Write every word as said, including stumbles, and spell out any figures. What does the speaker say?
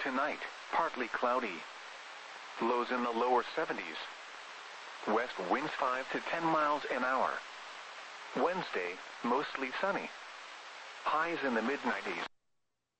Tonight, partly cloudy. Lows in the lower seventies. West winds five to ten miles an hour. Wednesday, mostly sunny. Highs in the mid nineties.